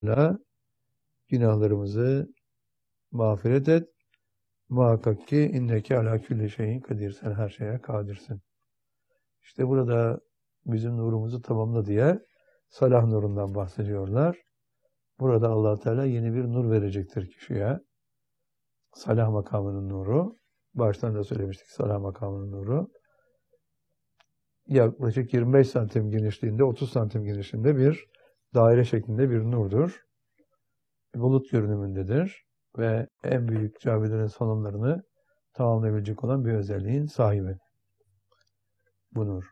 Teala günahlarımızı mağfiret et. Muhakkak ki inneke ala külli şeyin kadir. Sen her şeye kadirsin. İşte burada bizim nurumuzu tamamla diye salah nurundan bahsediyorlar. Burada Allah Teala yeni bir nur verecektir kişiye. Salah makamının nuru. Baştan da söylemiştik salah makamının nuru. Yaklaşık 25 santim genişliğinde, 30 santim genişliğinde bir daire şeklinde bir nurdur. Bulut görünümündedir ve en büyük camilerin salonlarını tamamlayabilecek olan bir özelliğin sahibi. Bu nur.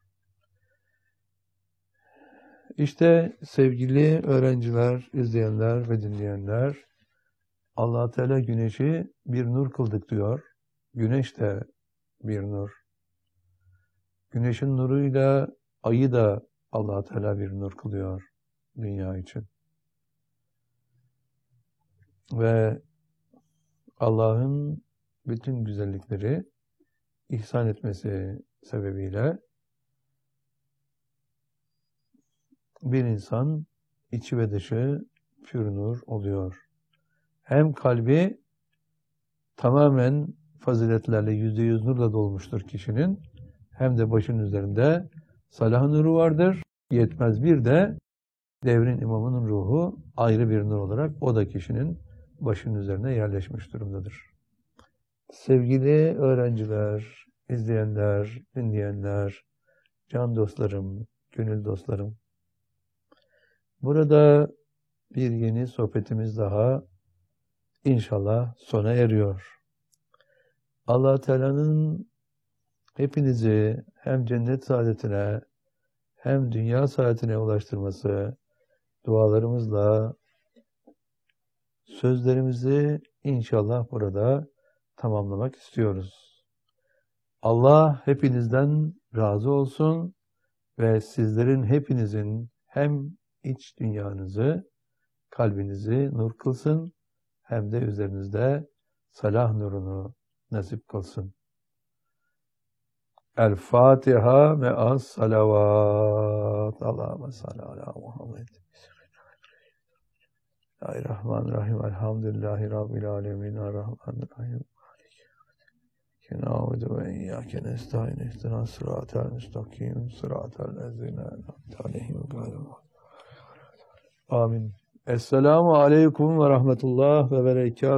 İşte sevgili öğrenciler, izleyenler ve dinleyenler, Allah Teala güneşi bir nur kıldık diyor. Güneş de bir nur. Güneşin nuruyla ayı da Allah Teala bir nur kılıyor dünya için. Ve Allah'ın bütün güzellikleri ihsan etmesi sebebiyle bir insan içi ve dışı pür nur oluyor. Hem kalbi tamamen faziletlerle %100 nurla dolmuştur kişinin, hem de başın üzerinde salah nuru vardır. Yetmez bir de devrin imamının ruhu ayrı bir nur olarak o da kişinin başının üzerine yerleşmiş durumdadır. Sevgili öğrenciler, izleyenler, dinleyenler, can dostlarım, gönül dostlarım, burada bir yeni sohbetimiz daha inşallah sona eriyor. Allah Teala'nın hepinizi hem cennet saadetine hem dünya saadetine ulaştırması dualarımızla sözlerimizi inşallah burada tamamlamak istiyoruz. Allah hepinizden razı olsun ve sizlerin hepinizin hem iç dünyanızı, kalbinizi nur kılsın, hem de üzerinizde salah nurunu nasip kılsın. El Fatiha me'as salavat. Allahümme salli ala Muhammed. Bismillahirrahmanirrahim. Elhamdülillahi Rabbil alemin. Errahmanirrahim. Na'budu ve iyyâke nestaîn. İhdinas sıratal müstakîm. Sıratal lezîne en'amte aleyhim gâyril mağdûbi. Amin. Esselamu aleyküm ve rahmetullah ve berekâtuhu.